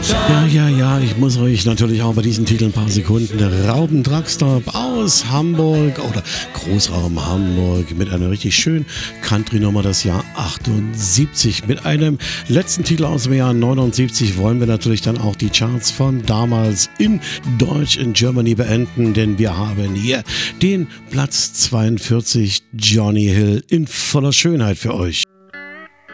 Ja, ich muss euch natürlich auch bei diesem Titel ein paar Sekunden Rauben Truckstop aus Hamburg oder Großraum Hamburg mit einer richtig schönen Country-Nummer das Jahr 78. Mit einem letzten Titel aus dem Jahr 79 wollen wir natürlich dann auch die Charts von damals in Deutsch in Germany beenden, denn wir haben hier den Platz 42 Johnny Hill in voller Schönheit für euch.